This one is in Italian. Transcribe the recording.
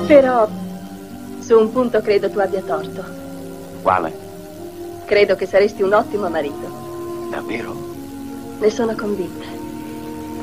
Però, su un punto credo tu abbia torto. Quale? Credo che saresti un ottimo marito. Davvero? Ne sono convinta.